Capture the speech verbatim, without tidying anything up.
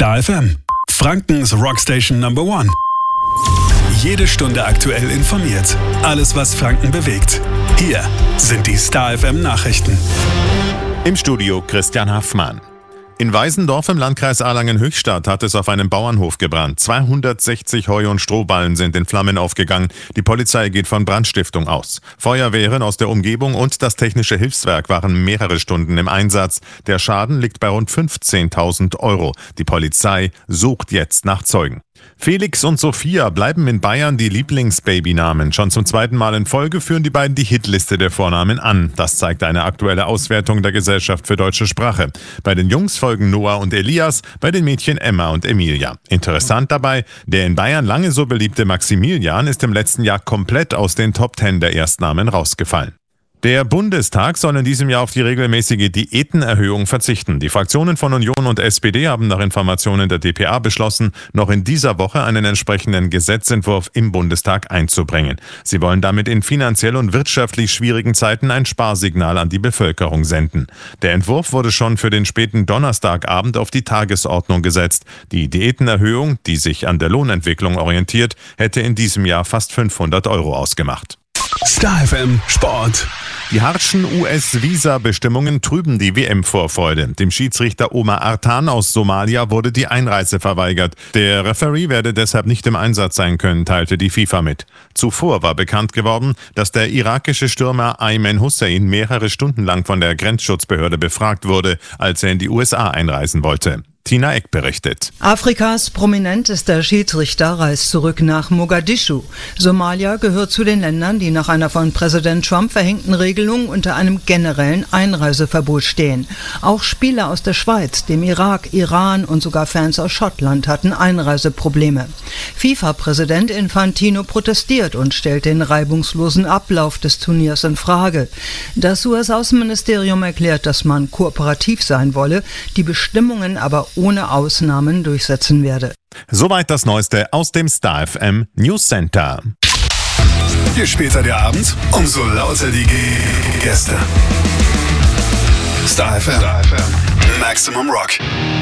Star F M, Frankens Rockstation Number One. Jede Stunde aktuell informiert. Alles, was Franken bewegt. Hier sind die Star F M Nachrichten. Im Studio Christian Haffmann. In Weisendorf im Landkreis Erlangen-Höchstadt hat es auf einem Bauernhof gebrannt. zweihundertsechzig Heu- und Strohballen sind in Flammen aufgegangen. Die Polizei geht von Brandstiftung aus. Feuerwehren aus der Umgebung und das Technische Hilfswerk waren mehrere Stunden im Einsatz. Der Schaden liegt bei rund fünfzehntausend Euro. Die Polizei sucht jetzt nach Zeugen. Felix und Sophia bleiben in Bayern die Lieblingsbabynamen. Schon zum zweiten Mal in Folge führen die beiden die Hitliste der Vornamen an. Das zeigt eine aktuelle Auswertung der Gesellschaft für deutsche Sprache. Bei den Jungs folgen Noah und Elias, bei den Mädchen Emma und Emilia. Interessant dabei, der in Bayern lange so beliebte Maximilian ist im letzten Jahr komplett aus den Top Ten der Erstnamen rausgefallen. Der Bundestag soll in diesem Jahr auf die regelmäßige Diätenerhöhung verzichten. Die Fraktionen von Union und S P D haben nach Informationen der d p a beschlossen, noch in dieser Woche einen entsprechenden Gesetzentwurf im Bundestag einzubringen. Sie wollen damit in finanziell und wirtschaftlich schwierigen Zeiten ein Sparsignal an die Bevölkerung senden. Der Entwurf wurde schon für den späten Donnerstagabend auf die Tagesordnung gesetzt. Die Diätenerhöhung, die sich an der Lohnentwicklung orientiert, hätte in diesem Jahr fast fünfhundert Euro ausgemacht. Star F M Sport. Die harschen U S-Visa-Bestimmungen trüben die W M-Vorfreude. Dem Schiedsrichter Omar Artan aus Somalia wurde die Einreise verweigert. Der Referee werde deshalb nicht im Einsatz sein können, teilte die FIFA mit. Zuvor war bekannt geworden, dass der irakische Stürmer Ayman Hussein mehrere Stunden lang von der Grenzschutzbehörde befragt wurde, als er in die U S A einreisen wollte. Tina Eck berichtet. Afrikas prominentester Schiedsrichter reist zurück nach Mogadischu. Somalia gehört zu den Ländern, die nach einer von Präsident Trump verhängten Regelung unter einem generellen Einreiseverbot stehen. Auch Spieler aus der Schweiz, dem Irak, Iran und sogar Fans aus Schottland hatten Einreiseprobleme. FIFA-Präsident Infantino protestiert und stellt den reibungslosen Ablauf des Turniers in Frage. Das U S-Außenministerium erklärt, dass man kooperativ sein wolle, die Bestimmungen aber ohne Ausnahmen durchsetzen werde. Soweit das Neueste aus dem Star F M News Center. Je später der Abend, umso lauter die Gäste. Star F M. Maximum Rock.